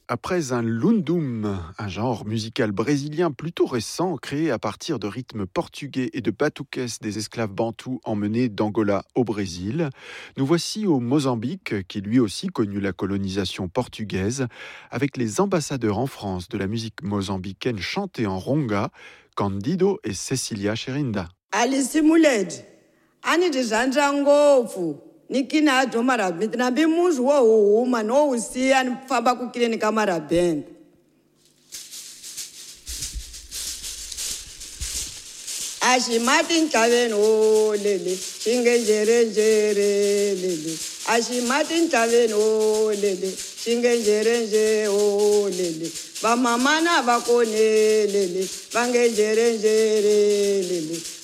Après un lundum, un genre musical brésilien plutôt récent, créé à partir de rythmes portugais et de batuques des esclaves bantous emmenés d'Angola au Brésil, nous voici au Mozambique, qui lui aussi connut la colonisation portugaise, avec les ambassadeurs en France de la musique mozambicaine chantée en ronga, Candido et Cecilia Cherinda. Alice Muled, ani tizvanja ngopfu nikinadho marabhendi nambi muzi wohuma nousiya nifamba kukilinika marabhendi ashimati nchaveni o lele shinge njerenjere lele ashimati nchaveni o lele shinge njerenje o lele vamama na vakone lele vange njerenjere lele